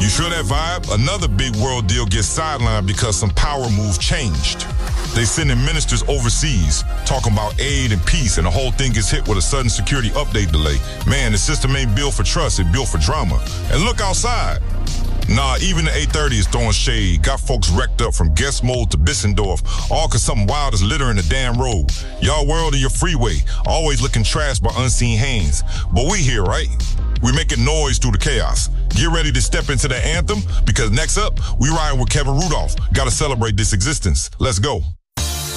You feel that vibe? Another big world deal gets sidelined because some power move changed. They sending ministers overseas, talking about aid and peace, and the whole thing gets hit with a sudden security update delay. Man, the system ain't built for trust, it's built for drama. And look outside. Nah, even the 830 is throwing shade. Got folks wrecked up from Guest Mode to Bissendorf, all cause something wild is littering the damn road. Y'all world and your freeway, always looking trashed by unseen hands. But we here, right? We making noise through the chaos. Get ready to step into the anthem, because next up, we riding with Kevin Rudolph. Gotta celebrate this existence. Let's go.